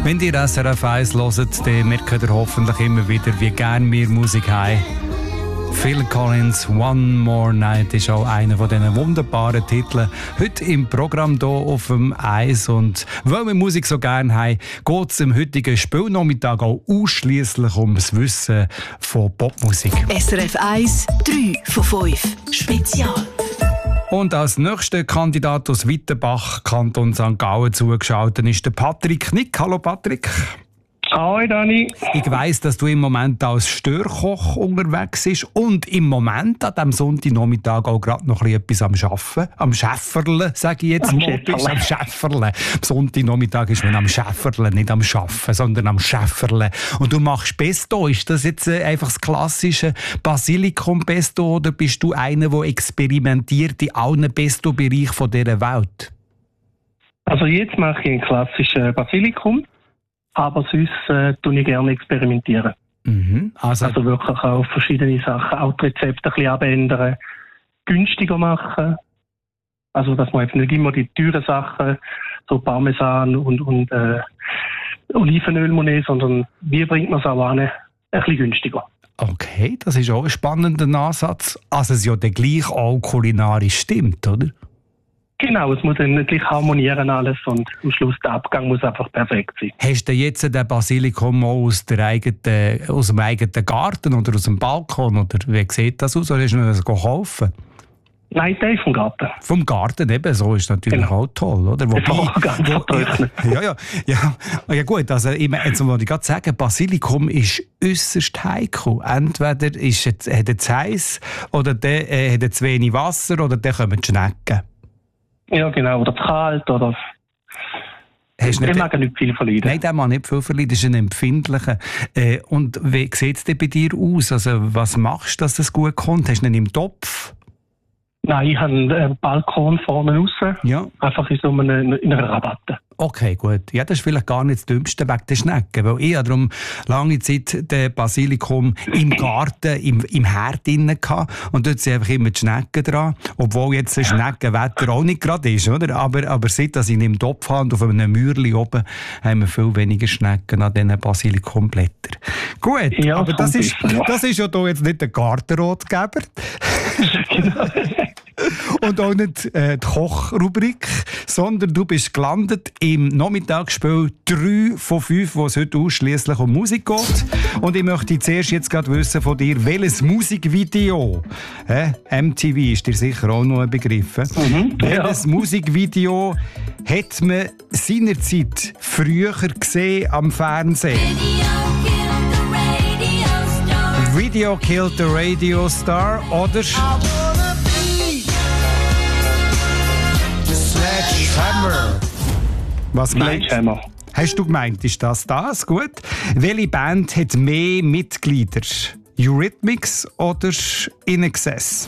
Wenn ihr SRF 1 hört, dann merkt ihr hoffentlich immer wieder, wie gerne wir Musik haben. Phil Collins, One More Night ist auch einer von diesen wunderbaren Titeln. Heute im Programm hier auf dem Eis. Und weil wir Musik so gerne haben, geht es im heutigen Spielnachmittag auch ausschliesslich um das Wissen von Popmusik. SRF 1, 3 von 5. Spezial. Und als nächster Kandidat aus Wittenbach, Kanton St. Gallen, zugeschaltet ist der Patrick Nick. Hallo Patrick. Hi Dani. Ich weiss, dass du im Moment als Störkoch unterwegs bist und im Moment an diesem Sonntagnachmittag auch gerade noch etwas am Arbeiten. Am Schäfferle, sage ich jetzt mal. Am Schäfferle. Am Sonntagnachmittag ist man am Schäfferle, nicht am Arbeiten, sondern am Schäfferle. Und du machst Pesto. Ist das jetzt einfach das klassische Basilikum-Pesto oder bist du einer, der experimentiert in allen Pesto-Bereichen dieser Welt? Also jetzt mache ich einen klassischen Basilikum. Aber sonst tue ich gerne experimentieren. Mhm. Also wirklich auch verschiedene Sachen, auch die Rezepte ein bisschen abändern, günstiger machen. Also dass man jetzt nicht immer die teuren Sachen, so Parmesan und Olivenöl nehmen, sondern wie bringt man es auch an, ein bisschen günstiger. Okay, das ist auch ein spannender Ansatz. Also es ja dann gleich auch kulinarisch stimmt, oder? Genau, es muss dann gleich harmonieren alles und am Schluss der Abgang muss einfach perfekt sein. Hast du jetzt den Basilikum aus dem eigenen Garten oder aus dem Balkon? Oder wie sieht das aus? Oder hast du noch was kaufen? Nein, der ist vom Garten. Vom Garten eben, so ist natürlich auch toll, oder? Ja gut, also jetzt wollte ich gerade sagen, Basilikum ist äußerst heikel. Entweder hat er zu heiß oder der hat zu wenig Wasser oder der kommen die Schnecken. Ja, genau. Oder zu kalt, oder... Der mag nicht viel verleiden. Nein, der mag nicht viel verleiden. Das ist ein empfindlicher. Und wie sieht es denn bei dir aus? Also, was machst du, dass das gut kommt? Hast du ihn im Topf? Nein, ich habe einen Balkon vorne raus. Ja. Einfach in einer Rabatte. Okay, gut. Ja, das ist vielleicht gar nicht das Dümmste wegen der Schnecken. Weil ich darum lange Zeit den Basilikum im Garten, im Herd drin hatte. Und dort sind einfach immer die Schnecken dran. Obwohl jetzt das Schneckenwetter auch nicht gerade ist, oder? Aber seit ich ihn im Topf habe und auf einem Mürli oben, haben wir viel weniger Schnecken an diesen Basilikumblättern. Gut, ja, aber das ist ja hier jetzt nicht der Gartenrotgeber. Genau. Und auch nicht die Kochrubrik, sondern du bist gelandet im Nachmittagsspiel 3 von 5, wo es heute ausschliesslich um Musik geht. Und ich möchte zuerst jetzt gerade wissen von dir, welches Musikvideo, MTV ist dir sicher auch noch ein Begriff, welches Musikvideo hat man seinerzeit früher gesehen am Fernsehen? Video Killed the Radio Star oder Sledgehammer. Was meinst du? Hast du gemeint, ist das? Gut. Welche Band hat mehr Mitglieder? Eurythmics oder In Excess?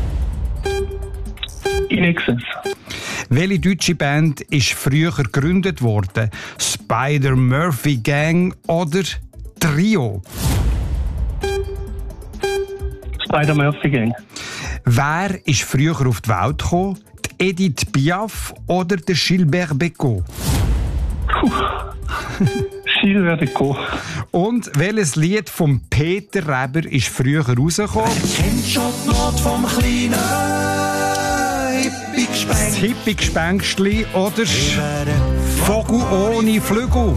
In Excess. Welche deutsche Band ist früher gegründet worden? Spider-Murphy Gang oder Trio? Spider-Murphy Gang. Wer ist früher auf die Welt gekommen? Die Edith Piaf oder der Gilbert Bécaud? Gilbert Bécaud. Und welches Lied von Peter Reber ist früher rausgekommen? Kennst schon die Not vom kleinen Das Hippie-Gespängstli oder Vogel ohne Flügel?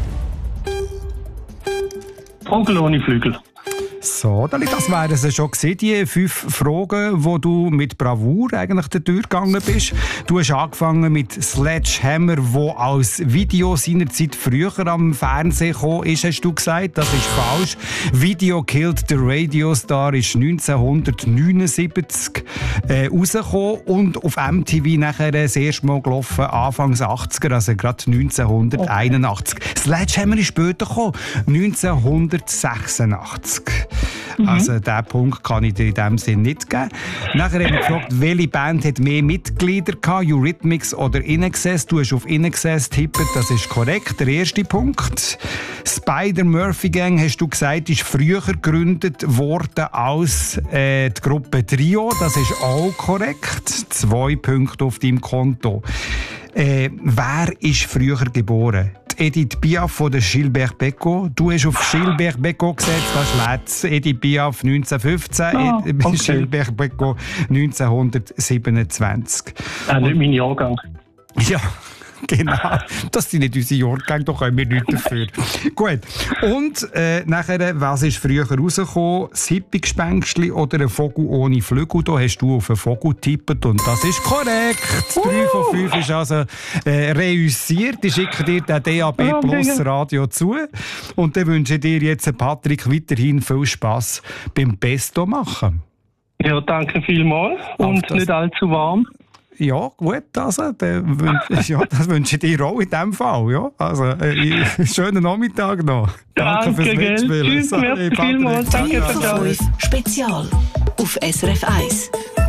Vogel ohne Flügel. So, das wären es schon gewesen, die 5 Fragen, wo du mit Bravour eigentlich durchgegangen bist. Du hast angefangen mit Sledgehammer, wo als Video seinerzeit früher am Fernsehen gekommen ist, hast du gesagt. Das ist falsch. Video Killed the Radio Star ist 1979 rausgekommen und auf MTV nachher das erste Mal gelaufen, Anfangs 80er, also gerade 1981. Okay. Sledgehammer ist später gekommen, 1986. Also diesen Punkt kann ich dir in diesem Sinn nicht geben. Nachher haben wir gefragt, welche Band hat mehr Mitglieder gehabt, Eurythmics oder In Excess. Du hast auf In Excess tippet, das ist korrekt, der erste Punkt. Spider-Murphy Gang, hast du gesagt, ist früher gegründet worden als die Gruppe Trio. Das ist auch korrekt. 2 Punkte auf deinem Konto. Wer ist früher geboren? Die Edith Piaf oder Gilbert Bécaud? Du hast auf Gilbert Bécaud gesetzt, das ist Letz. Edith Piaf 1915, Gilbert Bécaud 1927. Nicht mein Jahrgang. Ja. Genau, das sind nicht unsere Jahrgänge, da können wir nichts dafür. Gut, und nachher, was ist früher rausgekommen? Das Hippie-Gespenstli oder ein Vogel ohne Flügel? Da hast du auf einen Vogel getippt und das ist korrekt. 3 von 5 ist also reüssiert. Ich schicke dir den DAB Plus Radio zu und dann wünsche ich dir jetzt, Patrick, weiterhin viel Spass beim Pesto machen. Ja, danke vielmals und nicht allzu warm. Ja, gut, also, das wünsche ich dir auch in diesem Fall. Ja? Also, schönen Nachmittag noch. Danke fürs Mitspielen. Tschüss, merci vielmals. Danke für das. Spezial auf SRF 1.